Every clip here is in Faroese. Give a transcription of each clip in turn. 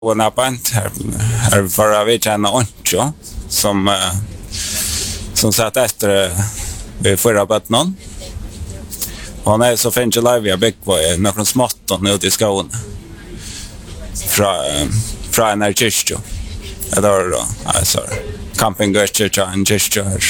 Och napant här förra veckan Oncho som satt efter förra bötnon. Han är så fint live jag bäck på några småtton ute i skogen. Från en kyrka. Det då alltså campingkyrka en kyrka här.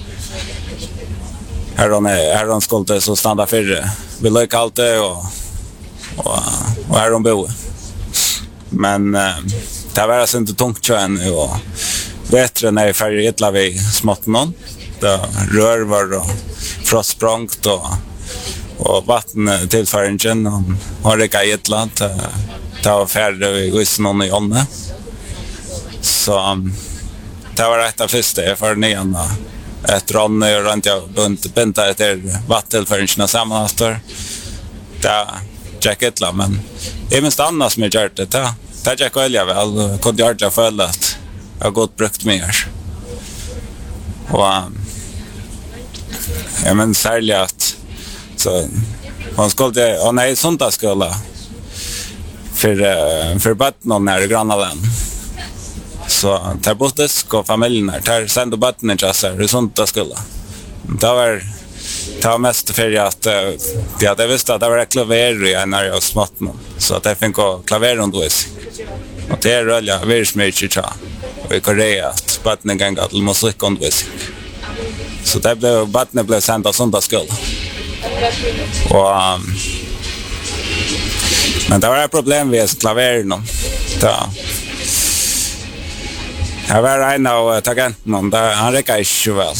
Här skulle så stanna för vi lök allt det och här de bor. Men det var alltså inte tungt kön och bättre när färg ettla vi smått någon. Det rör och frostsprångt och vatten tillföringen och har rika ettla ta färre i gussen någon i ånne. Så det var rätt av första för nian ett ronne och runt jag bynta efter vattentillföringen samman efter. Det gick ettla men även stanna som jag gjort det det gick väl jag väl kunde jag inte följa att jag har gått brukt mer och ja men särskilt att så han skulle och nej sånt där skulle för batten när grannalen så tar bottes och familjen tar sända batten inte så det sånt där skulle det var mest för att jag visste att det var klaver när jag smått så att jag fick klaverundervisning. Och det är rölla väldigt och i Korea att batten gånga till musikundervisning. Så det blev batten blev sända söndagsskola. Och men det var ett problem med klaveren. Jag var en av tagenten där han räcker inte väl.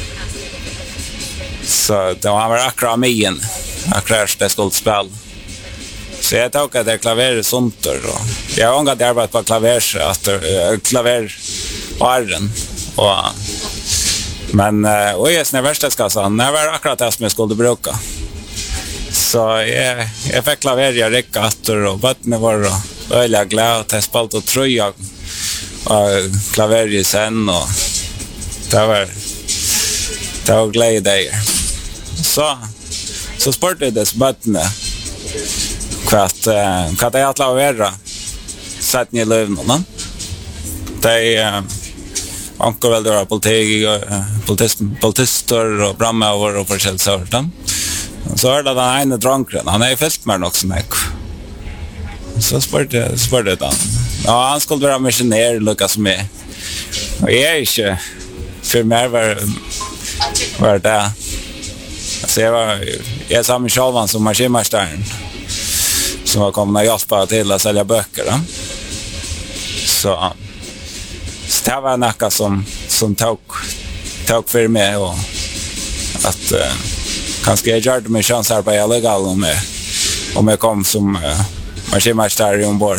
Så det var akkurat mien. Akkurat det skulle spela. Så jag tog att det klaver sånt och jag har ångat arbetat på klavervaren och men och jag när värsta skassan när var akkurat det som jag skulle bruka. Så jag fick klaver jag räcka attor och vattnet var öliga glad att jag spalt och tröja och klaver i sen och det var glädje. Så sportade det vattnet vad det att lavera satt ni lövna. Det ankor väl då politister och brandmän och forskjellige sorter. Så är det den ene drankren. Han är fyllt med också mycket. Så spurte han. Ja, han skulle vara missionär Lukas med. Och jag är inte för mer var det. Så jag sa mig själv som maskinmästaren som var kommit att hjälpa till att sälja böcker. Då. Så det var något som tog för mig och att kanske jag gjorde mig chansarbete legal om jag kom som maskinmästare ombord.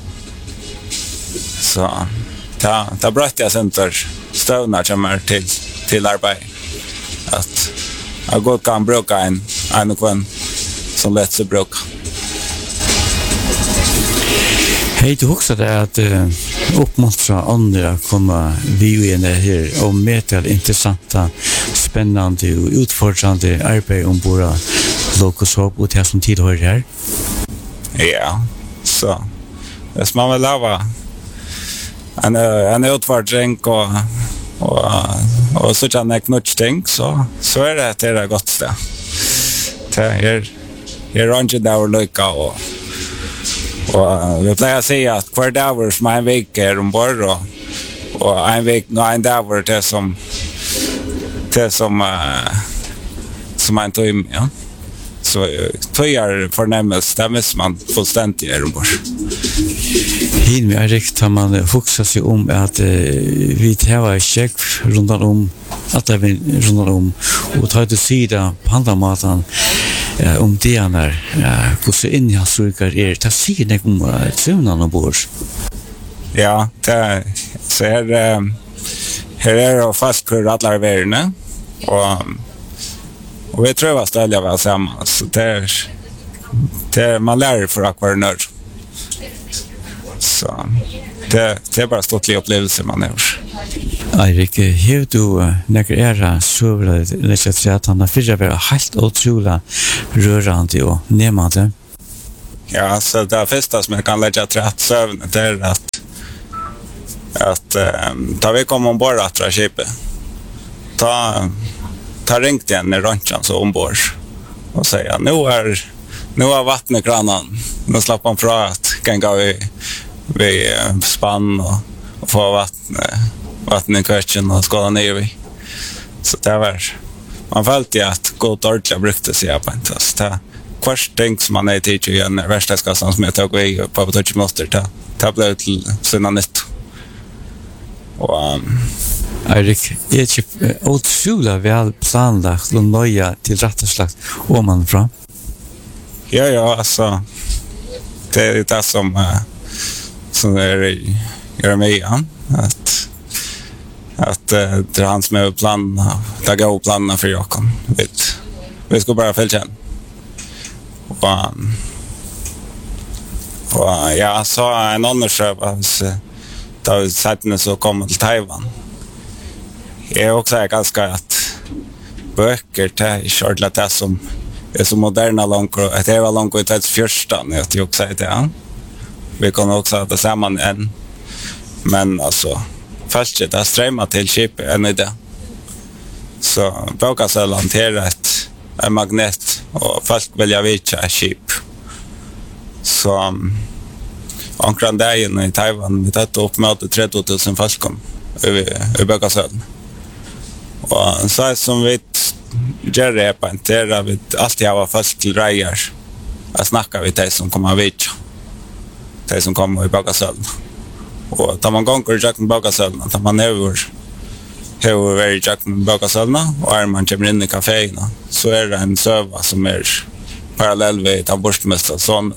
Så det bröt jag sen för stövna kommer till arbete. Att jag gott kan bruka en kvann som lätt sig bruka. Hej, du också det att uppmuntra andra komma vi in här och möta intressanta, spännande och utfordrande arbete ombord Locus Hope och det som tillhör här. Ja, så det ska man väl lava en utfordring och så kan jag knutting så är det gott det. Det är inte där och lycka och vi plejer säga att kvar dagar som en vecka är ombord och en vecka och en dag det som en tog ja. Så tojar förnämmes där måste man fullständigt är ombord. Hin med Erik har man fokuserat sig om att vi tar en check runt om att vi runt om och tar till sida på andra matan om det är hur så in jag söker ta sig om sömnan ombord. Ja, det så här är det fast kör alla världen och vi tror att ställa väl samman så det man lär för att vara nörd. Så det är bara ståtlig upplevelse man har. Erik, hur du när era så att han har förra vara helt otroligt rörande och nämande. Ja, så det första som jag kan lägga till rätt sövn det är att ta vi kommer ombord att dra skipet. Ta ringt igen i ranchen så ombord och säga nu har vattnet kranan. Nu slapp man från att kan gå vi spann och få vatten i kötchen och skåla ner vi. Så det var man fällt ju att gott ordentligt brukte sig på inte så det kvart ting som man är till igen världskassan som jag tog vi på touch monster det blev till sina nytt. Och Erik, är det otroligt väl planlagt och nöja till rätteslagt om man fram? Ja, alltså det är det som gör mig igen att det är han som är planerna, det går planerna för Jakob. Vi ska bara följa den. Och jag sa en annan köpare då vi satt ner så kom till Taiwan. Jag är också ganska att böcker till shortlat det som är så moderna långt att det var långt ut ett första när jag också säger det. Vi kan också ha det samman än. Men alltså först det strömmar till skip än i det. Så bokasöl hanterar en magnet och folk vill jag vita skip. Så omkring dagen i Taiwan vi tatt upp med 30 000 folk i bokasöl. Och så som vi gör det på en terra vi alltid har folk till rejer. Jag snackar vi de som kommer vita. De som kommer i bokasöl. Och tar man gånger i jacken bokasölna, tar man över i jacken bokasölna och man kommer in i kaféerna så är det en söva som är parallell vid tandborstmästarson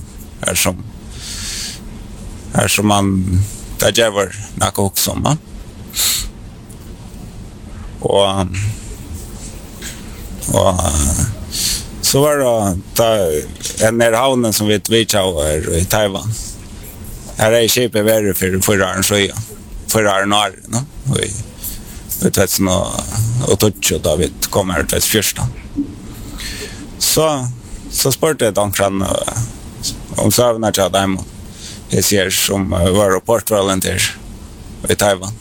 här som man där jävar näka också om. Och så var det en havnen som vi vidtjauer i Taiwan. Här är skipet värre för förra åren så ja. Förra åren år, no? Vi vet så och touch då vi kommer till första. Så spurte jag omkring om sövna till dem. Jag ser som var rapportvolonter i Taiwan.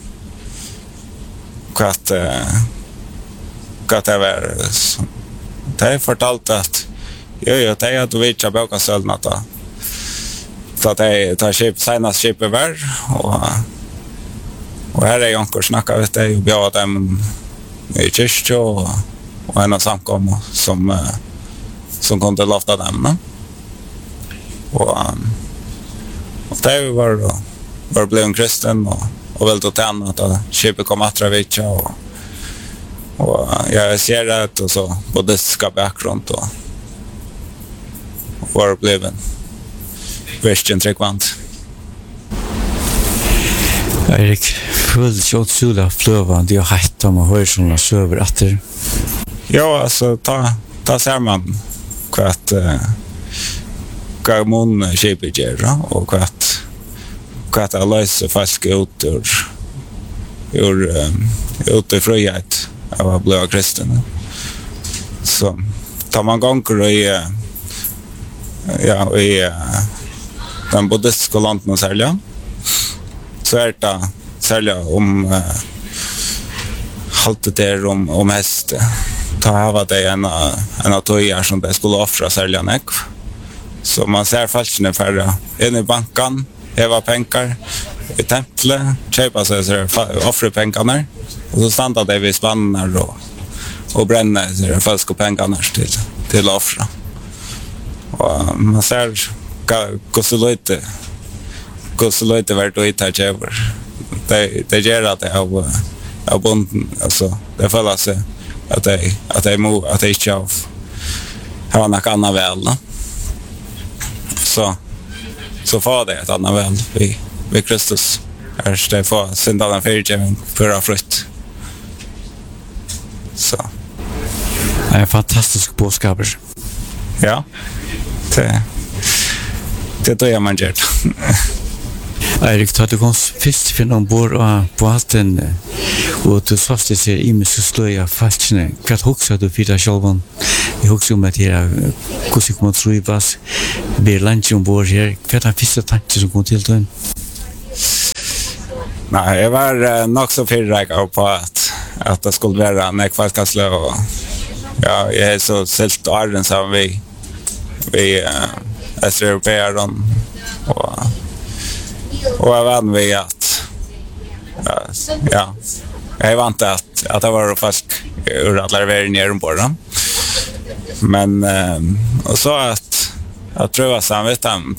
Att det var det är fortalt att det är att vi inte böka sölna så det tar skip senast skipet var och här är Jankor snackar vet jag bjöd dem i kyrkja och en av samkom som kunde lofta dem och det var blev en kristen och väl då tänna att skipet kom att travetja och jag ser det och så buddhistiska bakgrund och var blev en Christian trekvant. Erik, fullt så otroligt flövande och hett om att höra sådana söver efter. Ja, alltså ta ser man vad mun skipet gör och vad att lösa fast ut ur frihet av att bli kristen. Så tar man gånger i den buddhistiska landet särskilt så är det särskilt om allt det där om häst ta hava det en av tojar som det skulle offra särskilt näck. Så man ser falskne för in i banken heva pengar i templet köpa sig så offra pengarna och så stannar det vid spannar och bränna så falska pengarna till offra. Och man ser Kosolite vart och hitta jävar. Det gör att det av bonden alltså det faller sig att det inte av har något annat väl. Så får det ett annat väl vid Kristus. Är det för syndarna förgivning för frukt. Så. Det är en fantastisk budskap. Ja. Det då man gör. Erik, tar du kom først finne ombord av båten, og du sås det ser imensk sløy av falskene. Hva hokser du for deg selv? Jeg hokser om at her, hvordan kommer tro i bass, blir lunch ombord her. Hva den første tanken som kom til den? Nei, jeg var nok så fyrreika på at det skulle være en kvalkastle, og ja, jeg er så silt åren som vi østeuropeer, og jeg var med at ja, jeg vant at det var folk ur at lærere nere ombord. Men og så at prøve samvittan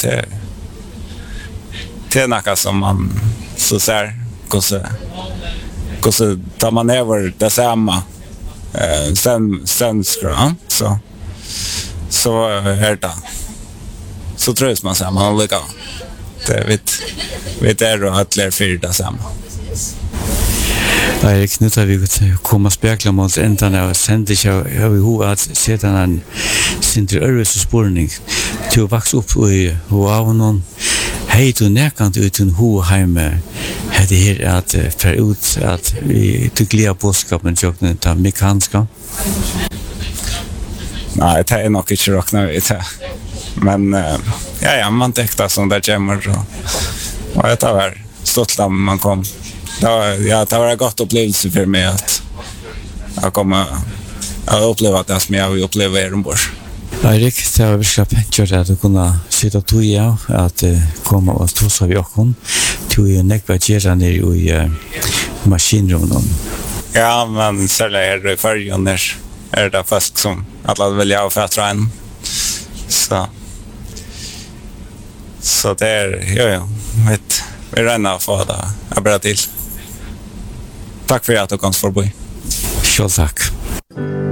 til noe som man så ser hvordan tar man över det samma sen skran så är det så tror man sig man lika det vet är och att lära för det samma. Erik, nu tar vi komma spekla mot ändan av sändning har vi hur att sätta en sinter örvelsespårning till att växa upp i av någon hej du närkant ut en hoheime hade här att för ut att vi tyckliga boskapen jocken ta mekaniska. Nej, det är nog inte rockna vid det. Men ja, man tänkte som det kommer och det var stolt när man kom. Det var en gott upplevelse för mig att komma att uppleva det som jag upplever i ombord. Erik, det var virkelig pent at du kunne sitte og tog av at komme og tog seg ved åkken til å nekva gjøre nere i maskinrommen. Ja, men særlig her i førgen er det folk som alle vil ha for en. Så det er, vi regner å få det bra til. Takk for at du kom forbi. Selv takk.